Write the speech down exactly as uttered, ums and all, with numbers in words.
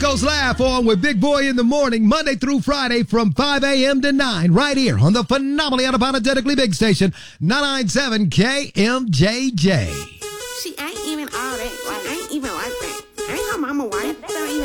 Coast Laugh on with Big Boy in the morning, Monday through Friday from five a.m. to nine, right here on the phenomenally unapologetically big station, nine ninety-seven K M J J. She ain't even all that. Like, I ain't even like that. I ain't her mama wife.